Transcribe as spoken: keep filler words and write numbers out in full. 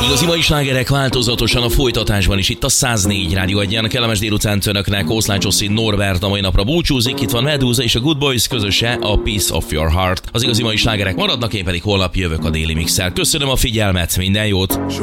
Igazi mai slágerek változatosan a folytatásban is itt a száz négy Rádió Egyen. Kellemes délután önöknek. Oszlány Csosszi Norbert a mai napra búcsúzik. Itt van Medusa és a Good Boys közöse, a Piece of Your Heart. Az igazi mai slágerek maradnak, én pedig holnap jövök a Déli Mixel. Köszönöm a figyelmet, minden jót!